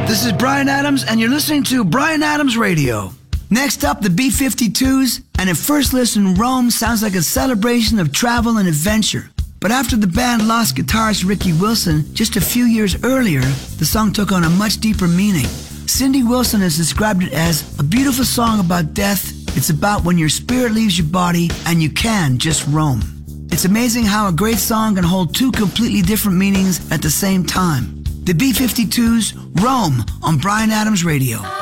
This is Bryan Adams, and you're listening to Bryan Adams Radio. Next up, the B-52s, and at first listen, Rome sounds like a celebration of travel and adventure. But after the band lost guitarist Ricky Wilson just a few years earlier, the song took on a much deeper meaning. Cindy Wilson has described it as a beautiful song about death. It's about when your spirit leaves your body and you can just roam. It's amazing how a great song can hold two completely different meanings at the same time. The B-52s, Rome, on Bryan Adams Radio.